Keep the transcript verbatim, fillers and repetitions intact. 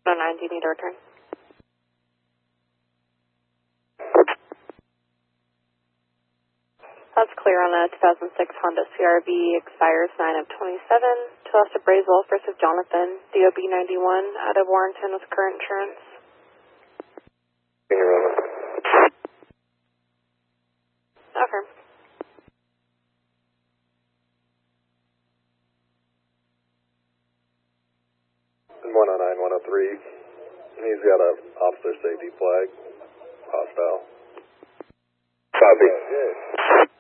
oh nine, do you need a return? That's clear on a two thousand six Honda C R V, expires nine of twenty-seven. To West of Brayswell, first of Jonathan, D O B ninety-one, out of Warrenton with current insurance. Okay. one oh nine, one oh three. He's got a officer safety flag. Hostile. Copy.